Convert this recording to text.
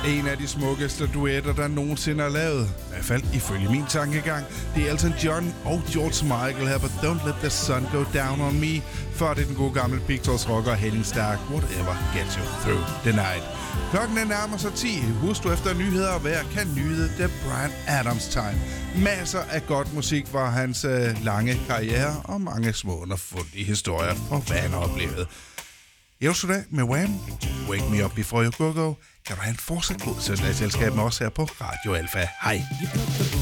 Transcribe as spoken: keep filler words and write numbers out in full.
En af de smukkeste duetter, der nogensinde er lavet. I hvert fald ifølge min tankegang. Det er Elton John og George Michael her på Don't Let the Sun Go Down on Me. Før det er den gode gamle Pictures rocker Henning Stark. Whatever gets you through the night. Klokken er nærmer sig ti. Husk du efter nyheder og vejr kan nyde The Bryan Adams Time. Masser af godt musik fra hans øh, lange karriere og mange små underfundige historier fra hvad han har oplevet. Yesterday med Wham! Wake Me Up Before You Go Go. Kan du have en fortsat god søndagsselskab med os her på Radio Alfa. Hej!